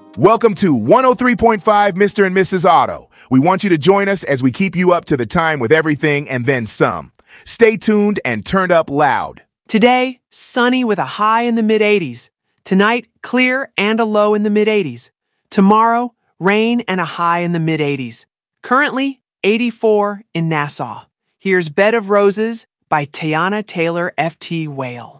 Welcome to 103.5 Mr. and Mrs. Auto. We want you to join us as we keep you up to the time with everything and then some. Stay tuned and turned up loud. Today, sunny with a high in the mid-80s. Tonight, clear and a low in the mid-80s. Tomorrow, rain and a high in the mid-80s. Currently, 84 in Nassau. Here's Bed of Roses by Teyana Taylor F.T. Whale.